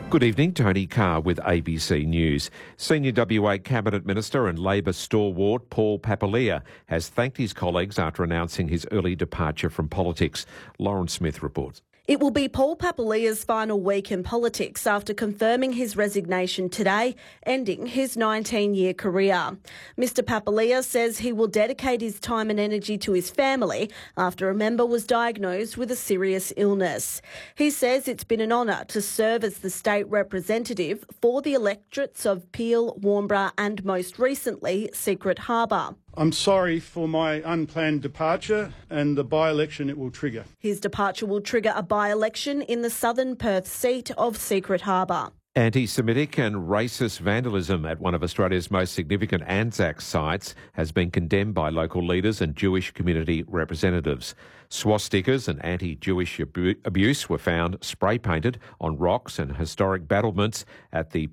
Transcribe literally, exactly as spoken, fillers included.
Good evening, Tony Carr with A B C News. Senior W A Cabinet Minister and Labor stalwart Paul Papalia has thanked his colleagues after announcing his early departure from politics. Lauren Smith reports. It will be Paul Papalia's final week in politics after confirming his resignation today, ending his nineteen-year career. Mister Papalia says he will dedicate his time and energy to his family after a member was diagnosed with a serious illness. He says it's been an honour to serve as the state representative for the electorates of Peel, Warnbro and most recently Secret Harbour. I'm sorry for my unplanned departure and the by-election it will trigger. His departure will trigger a by-election in the southern Perth seat of Secret Harbour. Anti-Semitic and racist vandalism at one of Australia's most significant Anzac sites has been condemned by local leaders and Jewish community representatives. Swastikas and anti-Jewish abu- abuse were found spray-painted on rocks and historic battlements at the